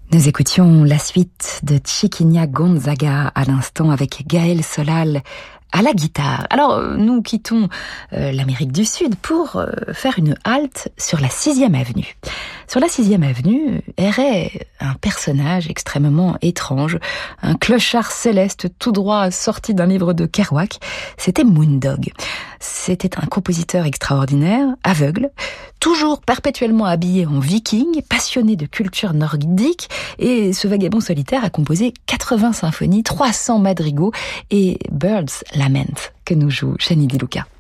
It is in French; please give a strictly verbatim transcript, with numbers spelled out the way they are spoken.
Nous écoutions la suite de Chiquinha Gonzaga à l'instant avec Gaël Solal à la guitare. Alors, nous quittons euh, l'Amérique du Sud pour euh, faire une halte sur la sixième avenue. Sur la sixième avenue errait un personnage extrêmement étrange, un clochard céleste tout droit sorti d'un livre de Kerouac. C'était Moondog. C'était un compositeur extraordinaire, aveugle, toujours perpétuellement habillé en viking, passionné de culture nordique, et ce vagabond solitaire a composé quatre-vingts symphonies, trois cents madrigaux et Bird's Lament que nous joue Shani Di Luca.